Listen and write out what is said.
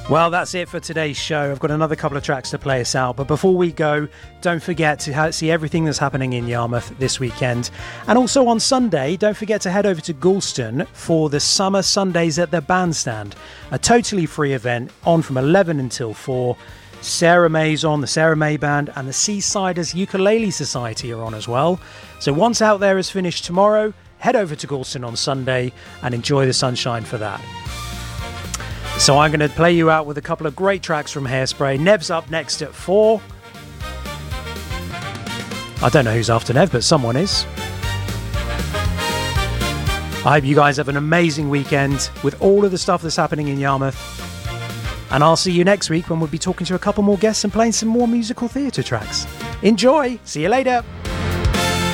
Well, that's it for today's show. I've got another couple of tracks to play us out. But before we go, don't forget to see everything that's happening in Yarmouth this weekend. And also on Sunday, don't forget to head over to Goulston for the Summer Sundays at the Bandstand. A totally free event on from 11 until 4. Sarah May's on, the Sarah May Band, and the Seasiders Ukulele Society are on as well. So once Out There is finished tomorrow, head over to Goulston on Sunday and enjoy the sunshine for that. So I'm going to play you out with a couple of great tracks from Hairspray. Nev's up next at 4. I don't know who's after Nev, but someone is. I hope you guys have an amazing weekend with all of the stuff that's happening in Yarmouth. And I'll see you next week when we'll be talking to a couple more guests and playing some more musical theatre tracks. Enjoy! See you later!